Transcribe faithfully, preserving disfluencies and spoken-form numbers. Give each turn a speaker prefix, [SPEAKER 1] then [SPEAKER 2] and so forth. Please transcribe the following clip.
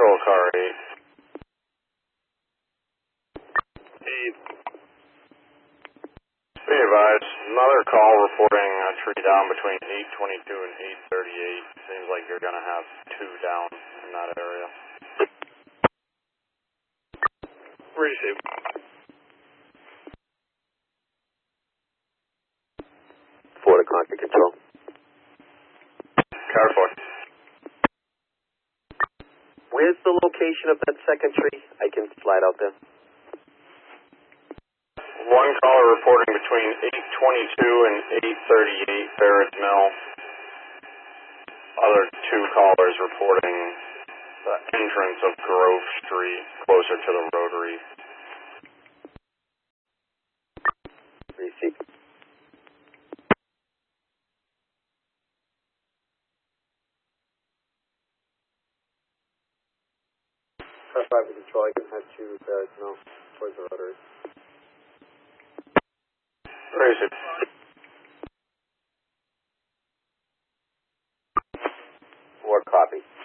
[SPEAKER 1] Control, car eight.
[SPEAKER 2] Eight.
[SPEAKER 1] Be advised, another call reporting a tree down between eight twenty-two and eight thirty-eight. Seems like you're going to have two down in that area.
[SPEAKER 2] Receive.
[SPEAKER 3] Four to Concord Control.
[SPEAKER 1] Car four.
[SPEAKER 3] Where's the location of that second tree? I can slide out there.
[SPEAKER 1] One caller reporting between eight twenty-two and eight thirty-eight Barrett's Mill. Other two callers reporting the entrance of Grove Street, closer to the Rotary.
[SPEAKER 3] Receive.
[SPEAKER 4] Car five to Control, I can head to Barrett's Mill towards the Rotary.
[SPEAKER 1] Receive.
[SPEAKER 3] Four copy.